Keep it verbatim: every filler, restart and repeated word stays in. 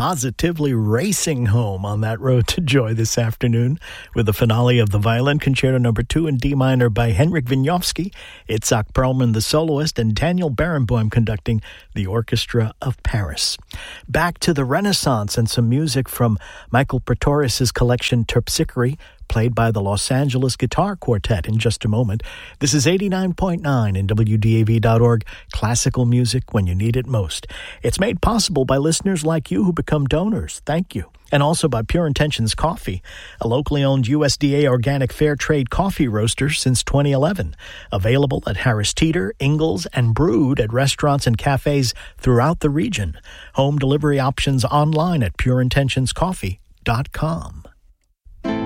positively racing home on that road to joy this afternoon with the finale of the Violin Concerto Number Two in D minor by Henrik Wieniawski, Itzhak Perlman, the soloist, and Daniel Barenboim conducting the Orchestra of Paris. Back to the Renaissance and some music from Michael Pretorius' collection Terpsichore, played by the Los Angeles Guitar Quartet in just a moment. This is eighty-nine point nine and W D A V dot org, classical music when you need it most. It's made possible by listeners like you who become donors. Thank you. And also by Pure Intentions Coffee, a locally owned U S D A organic fair trade coffee roaster since twenty eleven. Available at Harris Teeter, Ingalls, and brewed at restaurants and cafes throughout the region. Home delivery options online at pure intentions coffee dot com.